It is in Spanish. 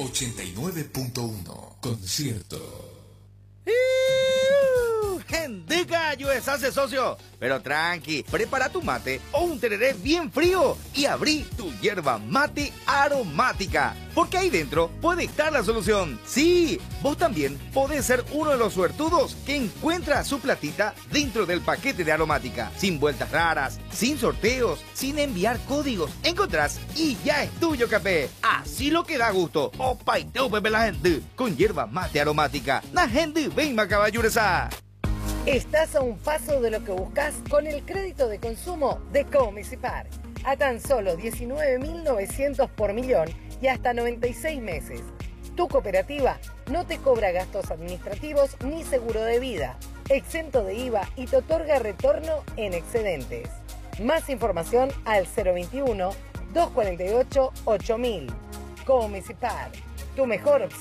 89.1 Concierto. ¡Gendica USA, socio! Pero tranqui, prepara tu mate o un tereré bien frío y abrí tu yerba mate aromática. Porque ahí dentro puede estar la solución. Sí, vos también podés ser uno de los suertudos que encuentra su platita dentro del paquete de aromática. Sin vueltas raras, sin sorteos, sin enviar códigos. Encontrás y ya es tuyo, café. Así lo que da gusto. Opa y teu, pepe la gente. Con yerba mate aromática. La gente ven macaballuresa. Estás a un paso de lo que buscas con el crédito de consumo de Comisipar. A tan solo 19.900 por millón y hasta 96 meses. Tu cooperativa no te cobra gastos administrativos ni seguro de vida, exento de IVA y te otorga retorno en excedentes. Más información al 021-248-8000. Comisipar, tu mejor opción.